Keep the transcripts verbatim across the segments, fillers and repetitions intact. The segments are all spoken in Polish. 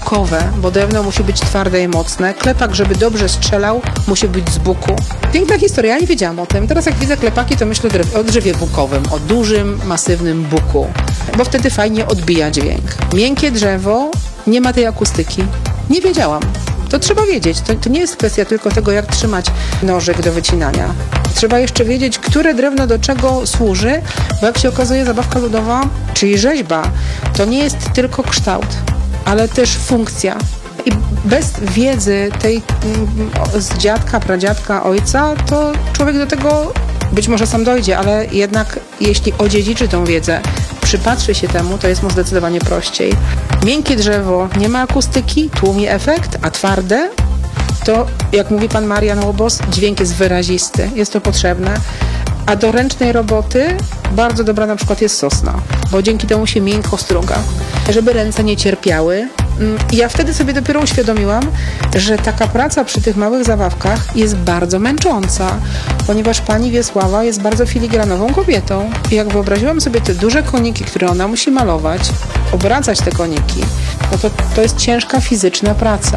bukowe, bo drewno musi być twarde i mocne. Klepak, żeby dobrze strzelał, musi być z buku. Piękna historia, ja nie wiedziałam o tym. Teraz jak widzę klepaki, to myślę o drzewie bukowym, o dużym, masywnym buku, bo wtedy fajnie odbija dźwięk. Miękkie drzewo nie ma tej akustyki. Nie wiedziałam. To trzeba wiedzieć. To, to nie jest kwestia tylko tego, jak trzymać nożyk do wycinania. Trzeba jeszcze wiedzieć, które drewno do czego służy, bo jak się okazuje, zabawka ludowa, czyli rzeźba, to nie jest tylko kształt, ale też funkcja. I bez wiedzy tej z dziadka, pradziadka, ojca, to człowiek do tego być może sam dojdzie, ale jednak jeśli odziedziczy tą wiedzę, przypatrzy się temu, to jest mu zdecydowanie prościej. Miękkie drzewo nie ma akustyki, tłumi efekt, a twarde to, jak mówi pan Marian Łobos, dźwięk jest wyrazisty, jest to potrzebne. A do ręcznej roboty bardzo dobra na przykład jest sosna, bo dzięki temu się miękko struga, żeby ręce nie cierpiały. I ja wtedy sobie dopiero uświadomiłam, że taka praca przy tych małych zabawkach jest bardzo męcząca, ponieważ pani Wiesława jest bardzo filigranową kobietą. I jak wyobraziłam sobie te duże koniki, które ona musi malować, obracać te koniki, no to to jest ciężka fizyczna praca.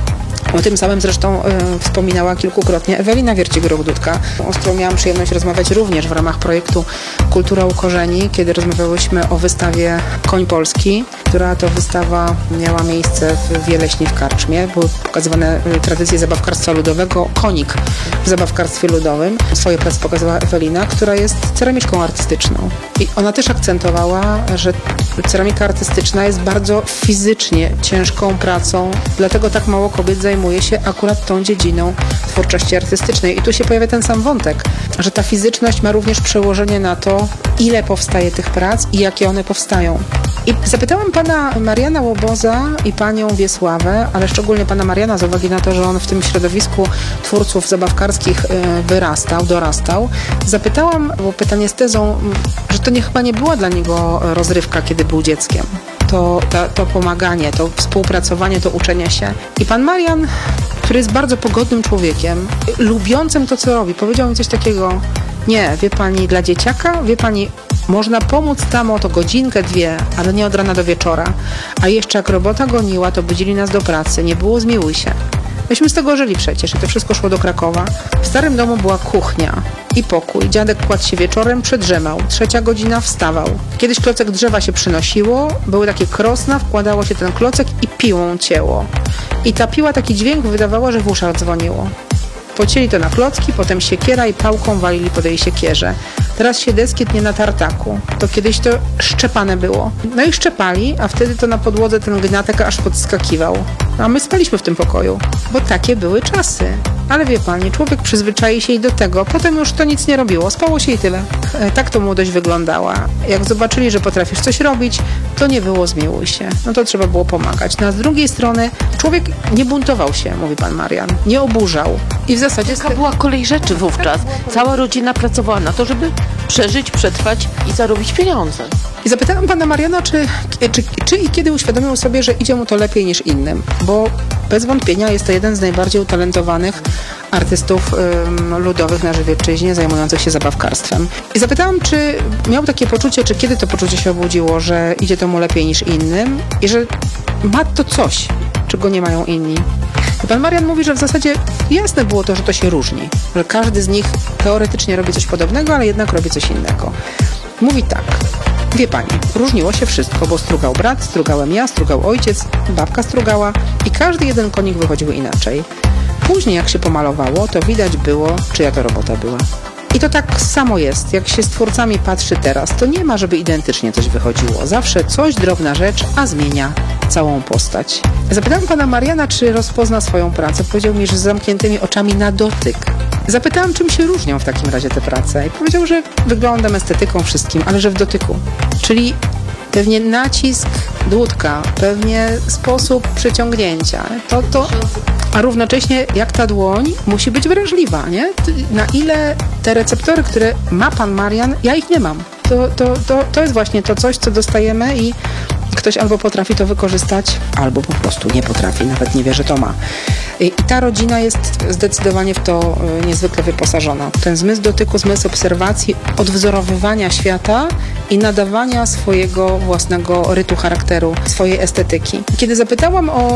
O tym samym zresztą y, wspominała kilkukrotnie Ewelina Wiercik-Rogdudka, z którą miałam przyjemność rozmawiać również w ramach projektu Kultura u korzeni, kiedy rozmawiałyśmy o wystawie Koń Polski, która to wystawa miała miejsce w Wieleśnie w Karczmie. Były pokazywane y, tradycje zabawkarstwa ludowego, konik w zabawkarstwie ludowym. Swoje prace pokazała Ewelina, która jest ceramiczką artystyczną. I ona też akcentowała, że ceramika artystyczna jest bardzo fizycznie ciężką pracą, dlatego tak mało kobiet zajmuje się akurat tą dziedziną twórczości artystycznej. I tu się pojawia ten sam wątek, że ta fizyczność ma również przełożenie na to, ile powstaje tych prac i jakie one powstają. I zapytałam pana Mariana Łoboza i panią Wiesławę, ale szczególnie pana Mariana z uwagi na to, że on w tym środowisku twórców zabawkarskich wyrastał, dorastał. Zapytałam, bo pytanie z tezą, że to nie, chyba nie była dla niego rozrywka, kiedy był dzieckiem. To, to, to pomaganie, to współpracowanie, to uczenie się. I pan Marian, który jest bardzo pogodnym człowiekiem, lubiącym to, co robi, powiedział mi coś takiego: nie, wie pani, dla dzieciaka, wie pani, można pomóc tam o to godzinkę, dwie, ale nie od rana do wieczora. A jeszcze jak robota goniła, to budzili nas do pracy, nie było zmiłuj się. Myśmy z tego żyli przecież i to wszystko szło do Krakowa. W starym domu była kuchnia i pokój. Dziadek kładł się wieczorem, przedrzemał. Trzecia godzina wstawał. Kiedyś klocek drzewa się przynosiło, były takie krosna, wkładało się ten klocek i piłą cięło. I ta piła taki dźwięk wydawała, że w uszach dzwoniło. Pocięli to na klocki, potem siekiera i pałką walili po tej siekierze. Teraz się deskie tnie na tartaku. To kiedyś to szczepane było. No i szczepali, a wtedy to na podłodze ten gnatek aż podskakiwał. A my spaliśmy w tym pokoju, bo takie były czasy. Ale wie pani, człowiek przyzwyczai się i do tego, potem już to nic nie robiło, spało się i tyle. Tak to młodość wyglądała. Jak zobaczyli, że potrafisz coś robić, to nie było zmiłuj się. No to trzeba było pomagać. No a z drugiej strony człowiek nie buntował się, mówi pan Marian, nie oburzał. I w zasadzie... Taka była kolej rzeczy wówczas. Cała rodzina pracowała na to, żeby przeżyć, przetrwać i zarobić pieniądze. I zapytałam pana Mariana, czy, czy, czy i kiedy uświadomił sobie, że idzie mu to lepiej niż innym, bo bez wątpienia jest to jeden z najbardziej utalentowanych artystów ym, ludowych na Żywiecczyźnie, zajmujących się zabawkarstwem. I zapytałam, czy miał takie poczucie, czy kiedy to poczucie się obudziło, że idzie to mu lepiej niż innym i że ma to coś, czego nie mają inni. I pan Marian mówi, że w zasadzie jasne było to, że to się różni, że każdy z nich teoretycznie robi coś podobnego, ale jednak robi coś innego. Mówi tak: wie pani, różniło się wszystko, bo strugał brat, strugałem ja, strugał ojciec, babka strugała i każdy jeden konik wychodził inaczej. Później jak się pomalowało, to widać było, czyja to robota była. I to tak samo jest, jak się z twórcami patrzy teraz, to nie ma, żeby identycznie coś wychodziło. Zawsze coś, drobna rzecz, a zmienia całą postać. Zapytałam pana Mariana, czy rozpozna swoją pracę. Powiedział mi, że z zamkniętymi oczami na dotyk. Zapytałam, czym się różnią w takim razie te prace. I powiedział, że wyglądam, estetyką, wszystkim, ale że w dotyku. Czyli pewnie nacisk dłutka, pewnie sposób przyciągnięcia. To, to, a równocześnie jak ta dłoń musi być wrażliwa, nie? Na ile te receptory, które ma pan Marian, ja ich nie mam. To, to, to, to jest właśnie to coś, co dostajemy i ktoś albo potrafi to wykorzystać, albo po prostu nie potrafi, nawet nie wie, że to ma. I ta rodzina jest zdecydowanie w to niezwykle wyposażona. Ten zmysł dotyku, zmysł obserwacji, odwzorowywania świata i nadawania swojego własnego rytu charakteru, swojej estetyki. Kiedy zapytałam o